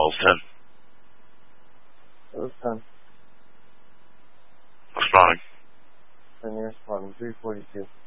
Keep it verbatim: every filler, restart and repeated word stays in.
calls, ten. That was ten. Responding. ten, you're responding. three forty-two.